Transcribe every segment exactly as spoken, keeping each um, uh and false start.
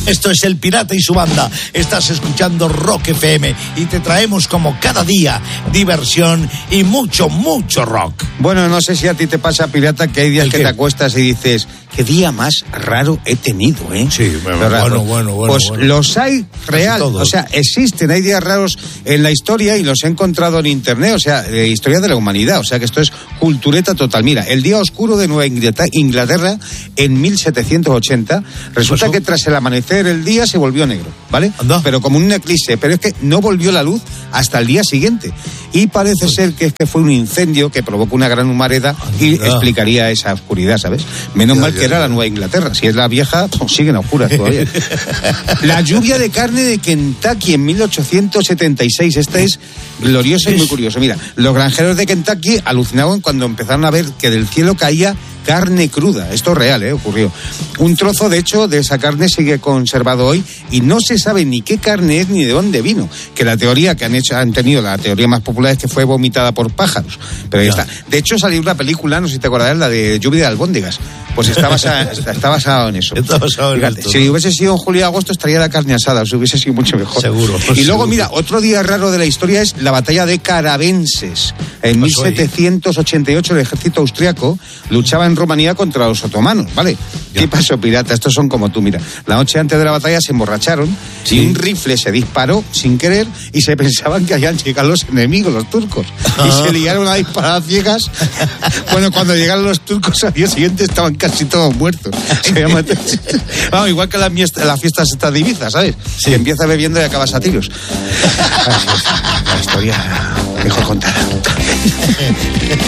Esto es El Pirata y su banda. Estás escuchando Rock F M y te traemos como cada día diversión y mucho, mucho rock. Bueno, no sé si a ti te pasa, pirata, que hay días que te acuestas y dices, qué día más raro he tenido, ¿eh? Sí, bueno, bueno, bueno, bueno. Pues bueno. los hay real, o sea, existen, hay días raros en la historia y los he encontrado en internet, o sea, de historia de la humanidad, o sea que esto es cultureta total. Mira, el día oscuro de Nueva Inglaterra en mil setecientos ochenta, resulta que tras el amanecer el día se volvió negro, ¿vale? Anda. Pero como un eclipse, pero es que no volvió la luz hasta el día siguiente. Y parece ser que es que fue un incendio que provocó una gran humareda y Anda. explicaría esa oscuridad, ¿sabes? Menos ya, mal ya, que era ya. la Nueva Inglaterra. Si es la vieja, pues siguen a oscuras todavía. La lluvia de carne de Kentucky en mil ochocientos setenta y seis. Esta es gloriosa y muy curiosa. Mira, los granjeros de Kentucky alucinaban cuando empezaron a ver que del cielo caía carne cruda. Esto es real, ¿eh? Ocurrió. Un trozo, de hecho, de esa carne sigue conservado hoy y no se sabe ni qué carne es ni de dónde vino. Que la teoría que han hecho, han tenido, la teoría más popular es que fue vomitada por pájaros. Pero ahí ya. está. De hecho, salió una película, no sé si te acordarás, la de Lluvia de albóndigas. Pues está basada, está basado en eso. Está basado en Fíjate, esto, si ¿no? hubiese sido en julio y agosto, estaría la carne asada, o sea, hubiese sido mucho mejor. Seguro. Y luego, seguro. mira, otro día raro de la historia es la batalla de Carabenses. En mil setecientos ochenta y ocho el ejército austriaco luchaba en Rumanía contra los otomanos, ¿vale? Ya. ¿Qué pasó, pirata? Estos son como tú, mira. La noche antes de la batalla se emborracharon sí. y un rifle se disparó sin querer y se pensaban que habían llegado los enemigos, los turcos. Ah. Y se liaron a disparar ciegas. Bueno, cuando llegaron los turcos al día siguiente estaban casi todos muertos. Se llama... Vamos, igual que la, la fiesta esta de Ibiza, ¿sabes? Sí. Que empieza bebiendo y acabas a tiros. Así es, la historia mejor contada.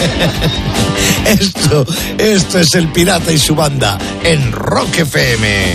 Esto, esto es El Pirata y su banda en Rock F M.